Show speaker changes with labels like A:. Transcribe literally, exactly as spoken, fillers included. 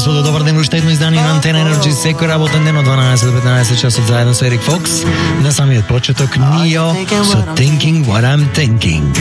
A: Господу, добър ден, още едно издание на Антена Energy, всеки работен ден от дванайсет до петнайсет часов заедно с Ерик Фокс. На самият почеток Нио с Thinking What I'm Thinking.